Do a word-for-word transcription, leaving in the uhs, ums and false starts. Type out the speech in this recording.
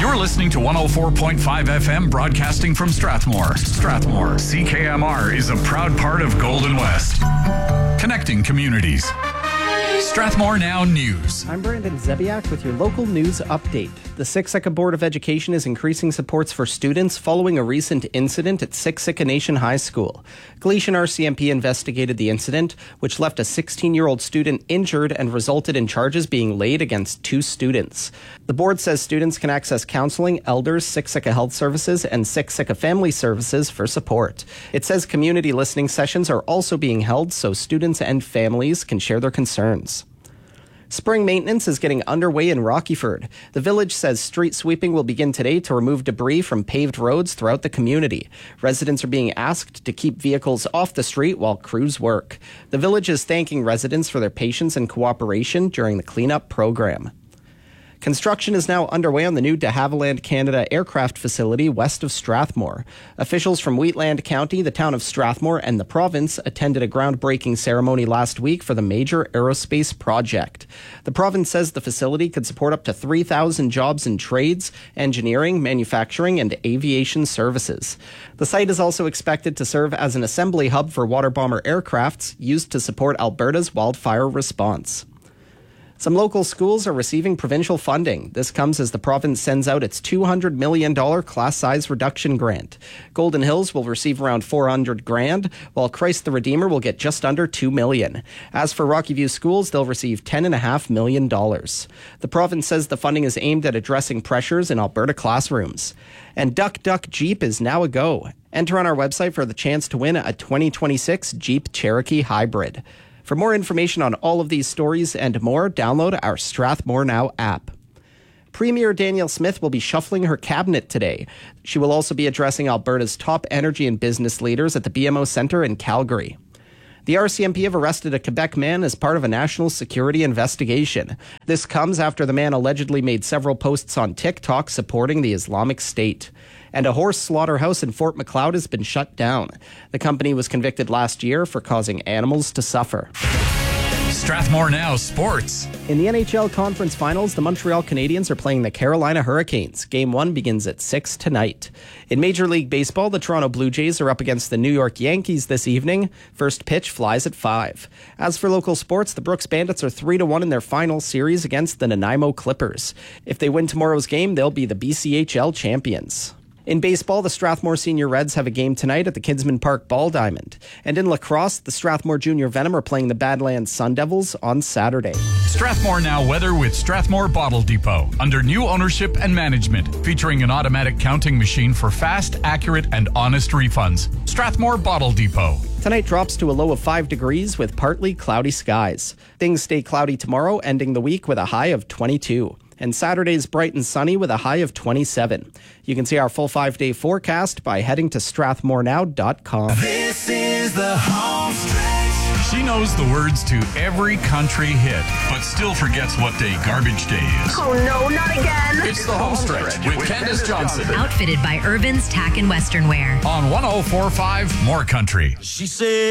You're listening to one oh four point five F M, broadcasting from Strathmore. Strathmore, C K M R is a proud part of Golden West. Connecting communities. Strathmore Now News. I'm Brandon Zebiak with your local news update. The Siksika Board of Education is increasing supports for students following a recent incident at Siksika Nation High School. Gleason R C M P investigated the incident, which left a sixteen-year-old student injured and resulted in charges being laid against two students. The board says students can access counseling, elders, Siksika Health Services, and Siksika Family Services for support. It says community listening sessions are also being held so students and families can share their concerns. Spring maintenance is getting underway in Rockyford. The village says street sweeping will begin today to remove debris from paved roads throughout the community. Residents are being asked to keep vehicles off the street while crews work. The village is thanking residents for their patience and cooperation during the cleanup program. Construction is now underway on the new de Havilland Canada aircraft facility west of Strathmore. Officials from Wheatland County, the town of Strathmore, and the province attended a groundbreaking ceremony last week for the major aerospace project. The province says the facility could support up to three thousand jobs in trades, engineering, manufacturing, and aviation services. The site is also expected to serve as an assembly hub for water bomber aircrafts used to support Alberta's wildfire response. Some local schools are receiving provincial funding. This comes as the province sends out its two hundred million dollars class size reduction grant. Golden Hills will receive around four hundred grand, while Christ the Redeemer will get just under two million. As for Rocky View schools, they'll receive ten point five million dollars. The province says the funding is aimed at addressing pressures in Alberta classrooms. And Duck Duck Jeep is now a go. Enter on our website for the chance to win a twenty twenty-six Jeep Cherokee Hybrid. For more information on all of these stories and more, download our Strathmore Now app. Premier Danielle Smith will be shuffling her cabinet today. She will also be addressing Alberta's top energy and business leaders at the B M O Centre in Calgary. The R C M P have arrested a Quebec man as part of a national security investigation. This comes after the man allegedly made several posts on TikTok supporting the Islamic State. And a horse slaughterhouse in Fort Macleod has been shut down. The company was convicted last year for causing animals to suffer. Strathmore Now Sports. In the N H L Conference Finals, the Montreal Canadiens are playing the Carolina Hurricanes. Game one begins at six tonight. In Major League Baseball, the Toronto Blue Jays are up against the New York Yankees this evening. First pitch flies at five. As for local sports, the Brooks Bandits are three to one in their final series against the Nanaimo Clippers. If they win tomorrow's game, they'll be the B C H L champions. In baseball, the Strathmore Senior Reds have a game tonight at the Kidsman Park Ball Diamond. And in lacrosse, the Strathmore Junior Venom are playing the Badlands Sun Devils on Saturday. Strathmore Now weather with Strathmore Bottle Depot. Under new ownership and management, featuring an automatic counting machine for fast, accurate, and honest refunds. Strathmore Bottle Depot. Tonight drops to a low of five degrees with partly cloudy skies. Things stay cloudy tomorrow, ending the week with a high of twenty-two. And Saturday's bright and sunny with a high of twenty-seven. You can see our full five-day forecast by heading to strathmore now dot com. This is the home stretch. She knows the words to every country hit, but still forgets what day garbage day is. Oh no, not again. It's the home stretch with, with Candace Johnson. Outfitted by Irvin's Tack and Western Wear. On one oh four point five More Country. She said